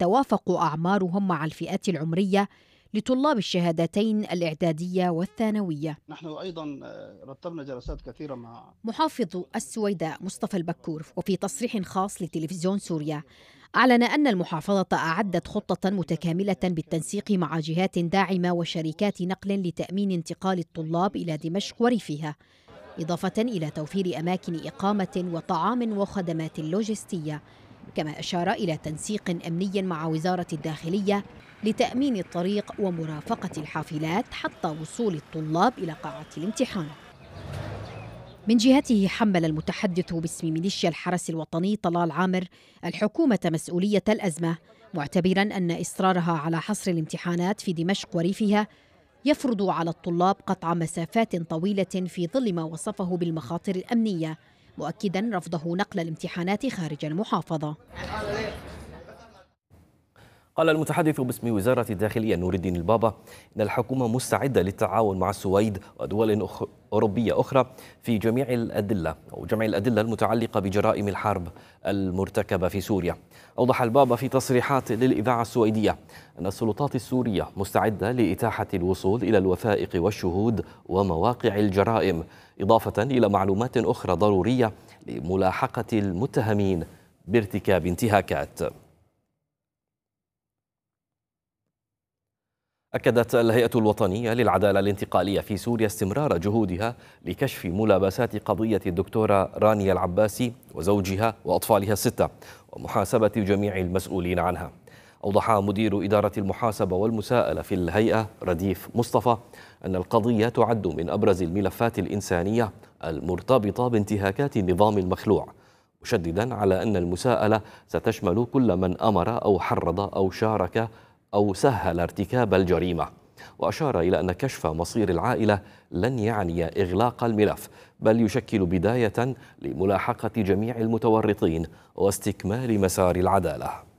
تتوافق أعمارهم مع الفئات العمرية لطلاب الشهادتين الإعدادية والثانوية. نحن أيضا رتبنا جلسات كثيرة مع محافظ السويداء مصطفى البكور وفي تصريح خاص لتلفزيون سوريا أعلن أن المحافظة أعدت خطة متكاملة بالتنسيق مع جهات داعمة وشركات نقل لتأمين انتقال الطلاب إلى دمشق وريفها، إضافة إلى توفير أماكن إقامة وطعام وخدمات لوجستية. كما أشار إلى تنسيق أمني مع وزارة الداخلية لتأمين الطريق ومرافقة الحافلات حتى وصول الطلاب إلى قاعة الامتحان. من جهته حمل المتحدث باسم ميليشيا الحرس الوطني طلال عامر الحكومة مسؤولية الأزمة، معتبرا أن إصرارها على حصر الامتحانات في دمشق وريفها يفرض على الطلاب قطع مسافات طويلة في ظل ما وصفه بالمخاطر الأمنية، مؤكدا رفضه نقل الامتحانات خارج المحافظة. قال المتحدث باسم وزارة الداخلية نور الدين البابا إن الحكومة مستعدة للتعاون مع السويد ودول أوروبية أخرى في جميع الأدلة المتعلقة بجرائم الحرب المرتكبة في سوريا. أوضح البابا في تصريحات للإذاعة السويدية أن السلطات السورية مستعدة لإتاحة الوصول إلى الوثائق والشهود ومواقع الجرائم، إضافة إلى معلومات أخرى ضرورية لملاحقة المتهمين بارتكاب انتهاكات. أكدت الهيئة الوطنية للعدالة الانتقالية في سوريا استمرار جهودها لكشف ملابسات قضية الدكتورة رانيا العباسي وزوجها وأطفالها الستة ومحاسبة جميع المسؤولين عنها. أوضح مدير إدارة المحاسبة والمساءلة في الهيئة رديف مصطفى أن القضية تعد من أبرز الملفات الإنسانية المرتبطة بانتهاكات النظام المخلوع، مشددا على أن المساءلة ستشمل كل من أمر أو حرض أو شارك أو سهل ارتكاب الجريمة. وأشار إلى أن كشف مصير العائلة لن يعني إغلاق الملف، بل يشكل بداية لملاحقة جميع المتورطين واستكمال مسار العدالة.